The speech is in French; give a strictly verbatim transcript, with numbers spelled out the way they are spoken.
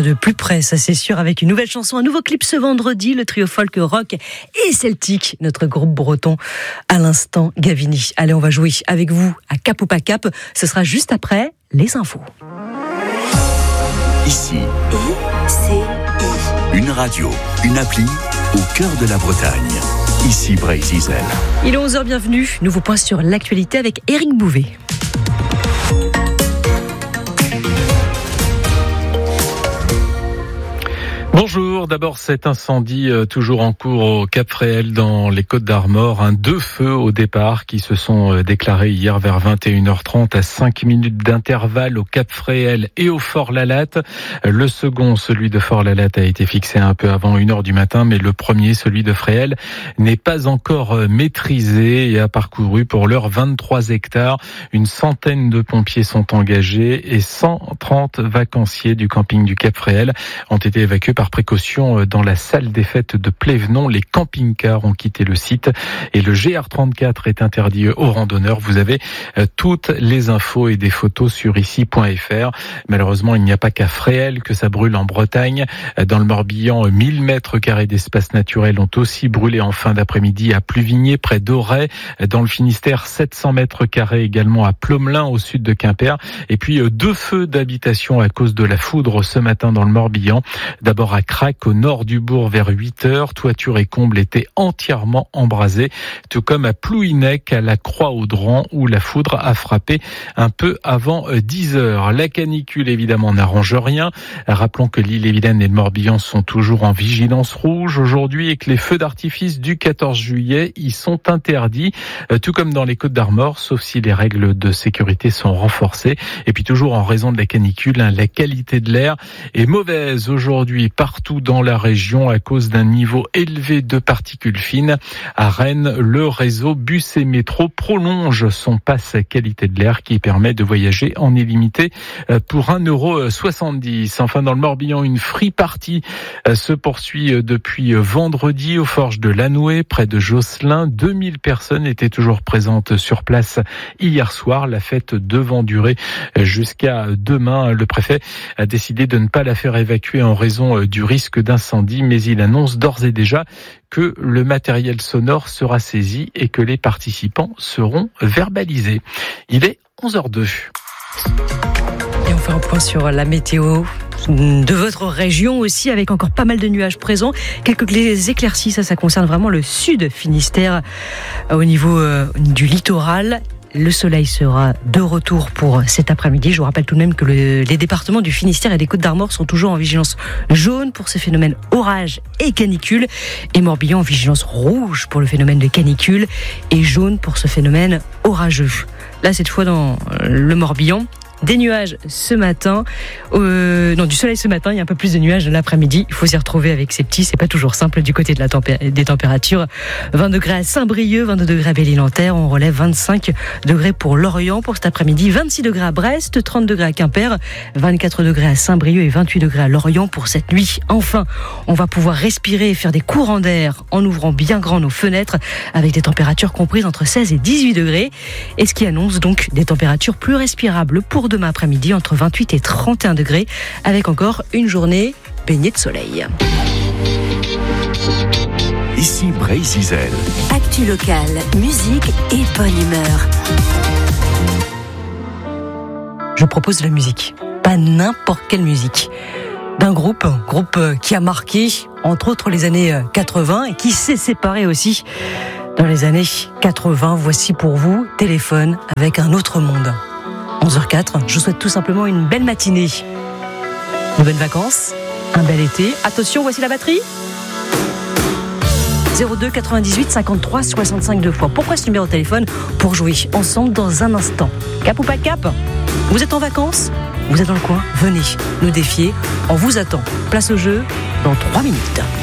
de plus près, ça c'est sûr, avec une nouvelle chanson, un nouveau clip ce vendredi, le trio folk, rock et celtique, notre groupe breton, à l'instant Gavini. Allez, on va jouer avec vous à Cap ou pas Cap, ce sera juste après les infos. Ici, I C I. Une radio, une appli au cœur de la Bretagne. Ici Bray-Zizel. Il est onze heures, bienvenue. Nouveau point sur l'actualité avec Éric Bouvet. Bonjour, d'abord cet incendie euh, toujours en cours au Cap Fréhel dans les Côtes d'Armor. Un deux feux au départ qui se sont euh, déclarés hier vers vingt et une heures trente à cinq minutes d'intervalle au Cap Fréhel et au Fort Lalatte. Le second, celui de Fort Lalatte, a été fixé un peu avant une heure du matin, mais le premier, celui de Fréhel, n'est pas encore euh, maîtrisé et a parcouru pour l'heure vingt-trois hectares. Une centaine de pompiers sont engagés et cent trente vacanciers du camping du Cap Fréhel ont été évacués par précaution dans la salle des fêtes de Plévenon. Les camping-cars ont quitté le site et le G R trente-quatre est interdit aux randonneurs. Vous avez toutes les infos et des photos sur ici point f r. Malheureusement, il n'y a pas qu'à Fréhel que ça brûle en Bretagne. Dans le Morbihan, mille mètres carrés d'espace naturel ont aussi brûlé en fin d'après-midi à Pluvigné, près d'Auray. Dans le Finistère, sept cents mètres carrés également à Plomelin, au sud de Quimper. Et puis, deux feux d'habitation à cause de la foudre ce matin dans le Morbihan. D'abord à Crac, au nord du bourg, vers huit heures. Toiture et combles étaient entièrement embrasés, tout comme à Plouhinec, à la Croix-Audran, où la foudre a frappé un peu avant dix heures. La canicule, évidemment, n'arrange rien. Rappelons que l'Ille-et-Vilaine et le Morbihan sont toujours en vigilance rouge aujourd'hui et que les feux d'artifice du quatorze juillet y sont interdits, tout comme dans les Côtes d'Armor, sauf si les règles de sécurité sont renforcées. Et puis toujours en raison de la canicule, la qualité de l'air est mauvaise aujourd'hui partout dans la région à cause d'un niveau élevé de particules fines. À Rennes, le réseau bus et métro prolonge son pass qualité de l'air qui permet de voyager en illimité pour un euro soixante-dix. Enfin, dans le Morbihan, une free party se poursuit depuis vendredi aux Forges de Lanoué, près de Josselin. deux mille personnes étaient toujours présentes sur place hier soir. La fête devant durer jusqu'à demain. Le préfet a décidé de ne pas la faire évacuer en raison du risque d'incendie, mais il annonce d'ores et déjà que le matériel sonore sera saisi et que les participants seront verbalisés. Il est onze heures deux. Et on fait un point sur la météo de votre région aussi, avec encore pas mal de nuages présents. Quelques éclaircies, ça, ça concerne vraiment le sud Finistère au niveau euh, du littoral. Le soleil sera de retour pour cet après-midi. Je vous rappelle tout de même que le, les départements du Finistère et des Côtes d'Armor sont toujours en vigilance jaune pour ces phénomènes orage et canicule. Et Morbihan en vigilance rouge pour le phénomène de canicule et jaune pour ce phénomène orageux. Là, cette fois dans le Morbihan, des nuages ce matin, euh, non du soleil ce matin, il y a un peu plus de nuages l'après-midi. Il faut s'y retrouver avec ces petits, c'est pas toujours simple du côté de la tempé- des températures. vingt degrés à Saint-Brieuc, vingt-deux degrés à Belle-Île-en-Terre, on relève vingt-cinq degrés pour Lorient pour cet après-midi, vingt-six degrés à Brest, trente degrés à Quimper, vingt-quatre degrés à Saint-Brieuc et vingt-huit degrés à Lorient pour cette nuit. Enfin, on va pouvoir respirer et faire des courants d'air en ouvrant bien grand nos fenêtres avec des températures comprises entre seize et dix-huit degrés, et ce qui annonce donc des températures plus respirables pour demain après-midi entre vingt-huit et trente et un degrés, avec encore une journée baignée de soleil. Ici Bray-Zizel. Actu locale, musique et bonne humeur. Je propose de la musique, pas n'importe quelle musique. D'un groupe, un groupe qui a marqué, entre autres, les années quatre-vingts et qui s'est séparé aussi dans les années quatre-vingts. Voici pour vous Téléphone avec un autre monde. onze heures quatre, je vous souhaite tout simplement une belle matinée, de bonnes vacances, un bel été. Attention, voici la batterie. zéro deux quatre-vingt-dix-huit cinquante-trois soixante-cinq deux fois. Pourquoi ce numéro de téléphone? Pour jouer ensemble dans un instant. Cap ou pas cap? Vous êtes en vacances? Vous êtes dans le coin? Venez nous défier. On vous attend. Place au jeu dans trois minutes.